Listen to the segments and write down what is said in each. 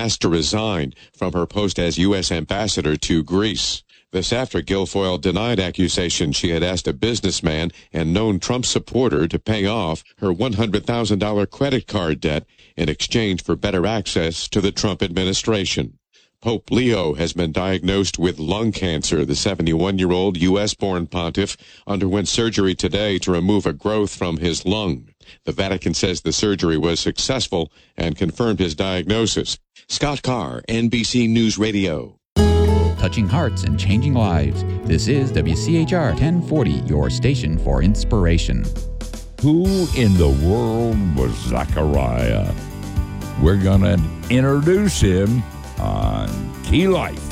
asked to resign from her post as U.S. ambassador to Greece. This after Guilfoyle denied accusations she had asked a businessman and known Trump supporter to pay off her $100,000 credit card debt in exchange for better access to the Trump administration. Pope Leo has been diagnosed with lung cancer. The 71-year-old U.S.-born pontiff underwent surgery today to remove a growth from his lung. The Vatican says the surgery was successful and confirmed his diagnosis. Scott Carr, NBC News Radio. Touching hearts and changing lives. This is WCHR 1040, your station for inspiration. Who in the world was Zechariah? We're going to introduce him on Key Life.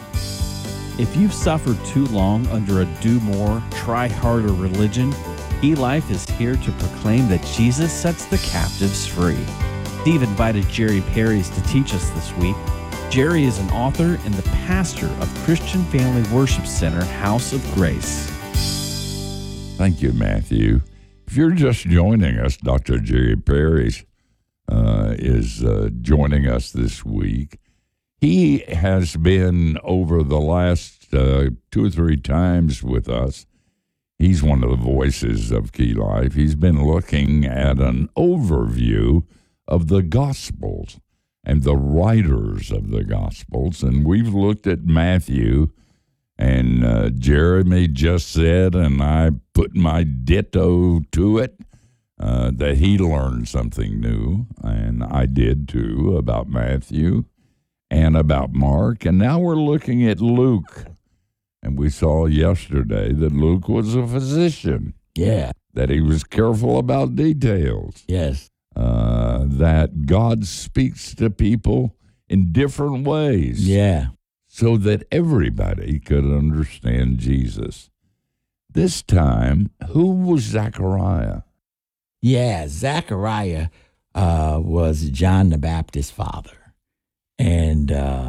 If you've suffered too long under a do more, try harder religion, Key Life is here to proclaim that Jesus sets the captives free. Steve invited Jerry Parys to teach us this week. Jerry is an author and the pastor of Christian Family Worship Center, House of Grace. Thank you, Matthew. If you're just joining us, Dr. Jerry Parys is joining us this week. He has been over the last 2 or 3 times with us. He's one of the voices of Key Life. He's been looking at an overview of the Gospels and the writers of the Gospels. And we've looked at Matthew, and Jeremy just said, and I put my ditto to it, that he learned something new, and I did too, about Matthew and about Mark. And now we're looking at Luke. And we saw yesterday that Luke was a physician. Yeah. That he was careful about details. Yes. That God speaks to people in different ways. Yeah. So that everybody could understand Jesus. This time, who was Zechariah? Yeah, Zechariah was John the Baptist's father. And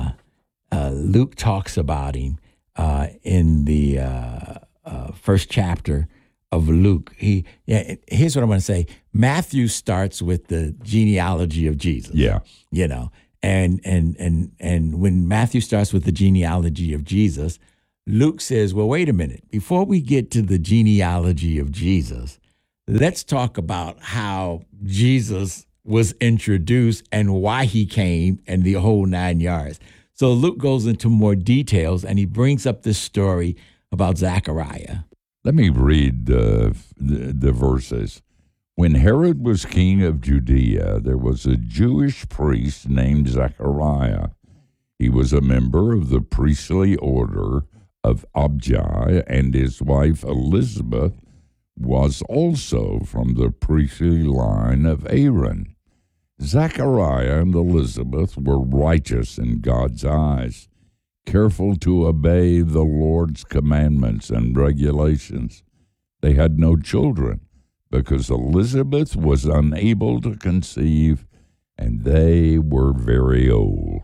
Luke talks about him in the first chapter of Luke. Here's what I'm going to say. Matthew starts with the genealogy of Jesus. Yeah. You know, and when Matthew starts with the genealogy of Jesus, Luke says, well, wait a minute. Before we get to the genealogy of Jesus, let's talk about how Jesus was introduced and why he came and the whole 9 yards. So Luke goes into more details, and he brings up this story about Zechariah. Let me read the verses. When Herod was king of Judea, there was a Jewish priest named Zechariah. He was a member of the priestly order of Abijah, and his wife Elizabeth was also from the priestly line of Aaron. Zechariah and Elizabeth were righteous in God's eyes, careful to obey the Lord's commandments and regulations. They had no children because Elizabeth was unable to conceive, and they were very old.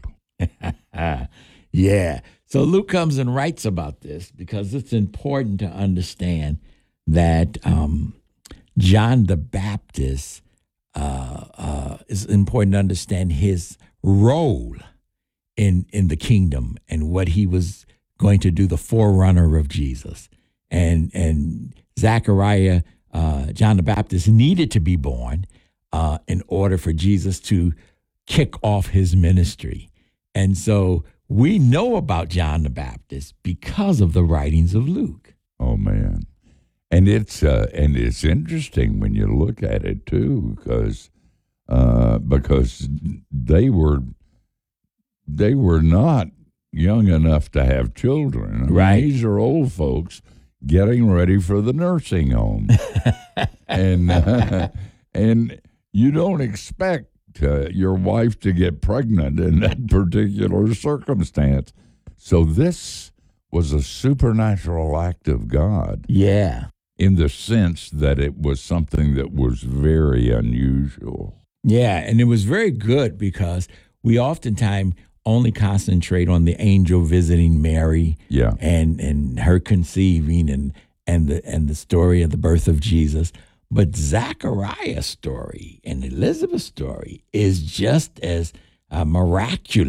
Yeah. So Luke comes and writes about this because it's important to understand that John the Baptist is important to understand his role in the kingdom and what he was going to do, the forerunner of Jesus. And Zechariah, John the Baptist, needed to be born in order for Jesus to kick off his ministry. And so we know about John the Baptist because of the writings of Luke. Oh, man. And it's interesting when you look at it, too, because they were not young enough to have children. I mean, right. These are old folks getting ready for the nursing home. And you don't expect your wife to get pregnant in that particular circumstance. So this was a supernatural act of God. Yeah. In the sense that it was something that was very unusual. Yeah, and it was very good because we oftentimes only concentrate on the angel visiting Mary, yeah, and her conceiving and the story of the birth of Jesus. But Zechariah's story and Elizabeth's story is just as miraculous